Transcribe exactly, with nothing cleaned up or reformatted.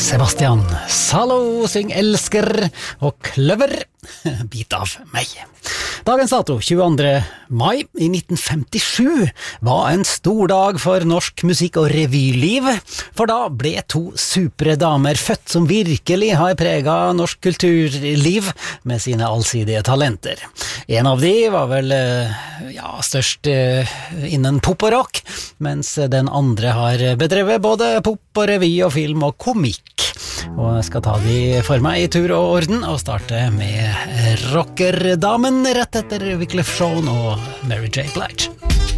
Sebastian Salo syng elsker og kløver bit av meg. Dagens dato, tjueandre mai i nitten femtisju, var en stor dag for norsk musikk- og revyliv, for da ble to supre damer født som virkelig har preget norsk kulturliv med sine allsidige talenter. En av de var vel ja, størst innen pop og rock, mens den andre har bedrevet både pop og revy og film og komikk. Og jeg skal ta de for meg i tur og orden og starte med rockerdamen rett etter Wyclef Jean og Mary J. Blige.